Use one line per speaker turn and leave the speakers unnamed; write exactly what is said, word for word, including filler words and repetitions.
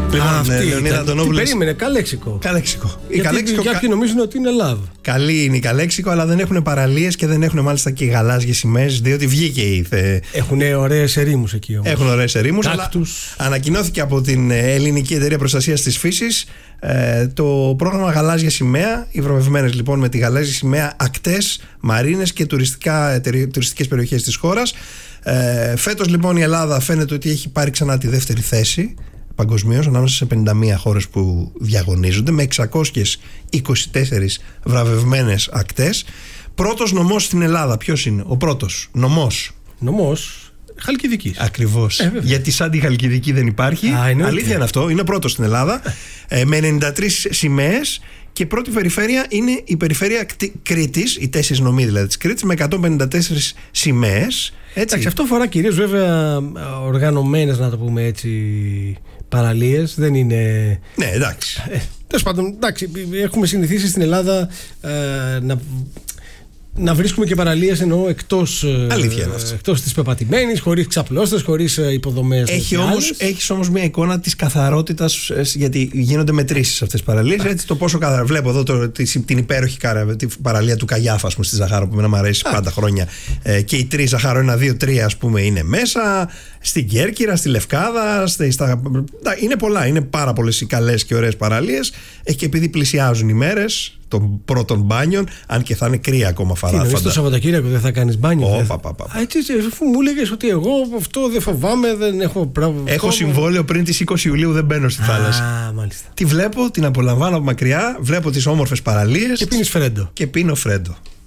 Λοιπόν,
αυτή,
Λεωνίδα Αντωνόπουλος.
Τι περίμενε, Καλέξικο.
Καλέξικο. Η
Γιατί
Καλέξικο
κάποιοι
κα...
νομίζουν ότι είναι love.
Καλή είναι η Καλέξικο, αλλά δεν έχουν παραλίες και δεν έχουν μάλιστα και γαλάζιες σημαίες, διότι βγήκε η. Θε...
Έχουν ωραίες ερήμους εκεί όμως.
Έχουν ωραίες ερήμους, αλλά ανακοινώθηκε από την Ελληνική Εταιρεία Προστασίας της Φύσης ε, το πρόγραμμα Γαλάζια Σημαία. Οι βραβευμένες λοιπόν με τη γαλάζια σημαία ακτές, μαρίνες και τουριστικά, τουριστικές περιοχές της χώρας. Ε, φέτος λοιπόν η Ελλάδα φαίνεται ότι έχει πάρει ξανά τη δεύτερη θέση παγκοσμίως ανάμεσα σε πενήντα μία χώρες που διαγωνίζονται, με εξακόσιες είκοσι τέσσερις βραβευμένες ακτές. Πρώτος νομός στην Ελλάδα, ποιος είναι ο πρώτος νομός?
Νομός Χαλκιδικής.
Ακριβώς.
Ε,
γιατί σαν τη Χαλκιδική δεν υπάρχει.
Α, είναι
αλήθεια είναι αυτό, είναι πρώτος στην Ελλάδα ε, με ενενήντα τρεις σημαίες. Και πρώτη περιφέρεια είναι η περιφέρεια Κρήτης, οι τέσσερις νομοί δηλαδή της Κρήτης, με εκατόν πενήντα τέσσερις σημαίες.
Εντάξει, αυτό αφορά κυρίως βέβαια οργανωμένες, να το πούμε έτσι, παραλίες. Δεν είναι.
Ναι, εντάξει.
Ε, τέλος πάντων, εντάξει, έχουμε συνηθίσει στην Ελλάδα ε, να. Να βρίσκουμε και παραλίες, εννοώ, εκτός, εκτός της πεπατημένης, χωρίς ξαπλώστες, χωρίς υποδομές.
Έχει όμως, έχεις όμως μια εικόνα της καθαρότητας, γιατί γίνονται μετρήσεις σε αυτές τις παραλίες. Έτσι, το πόσο καθαρά. Βλέπω εδώ το, την υπέροχη την παραλία του Καγιάφα, ας πούμε, στη Ζαχάρο, που μου αρέσει πάντα χρόνια. Ε, και οι τρεις, Ζαχάρο ένα, δύο, τρία, ας πούμε, είναι μέσα. Στην Κέρκυρα, στη Λευκάδα. Στη, στα, είναι πολλά. Είναι πάρα πολλές οι καλές και ωραίες παραλίες. Ε, και επειδή πλησιάζουν οι μέρες των πρώτων μπάνιων, αν και θα είναι κρύα ακόμα φαρά.
Τι, το Σαββατοκύριακο δεν θα κάνεις μπάνιο?
Oh,
δεν...
πα, πα, πα.
Α, έτσι, αφού μου έλεγες ότι εγώ αυτό δεν φοβάμαι, δεν έχω πράγμα.
Έχω αυτό... συμβόλαιο πριν τις είκοσι Ιουλίου, δεν μπαίνω στη θάλασσα.
Α, μάλιστα.
Τη βλέπω, την απολαμβάνω από μακριά, βλέπω τις όμορφες παραλίες.
Και πίνεις φρέντο.
Και πίνω φρέντο.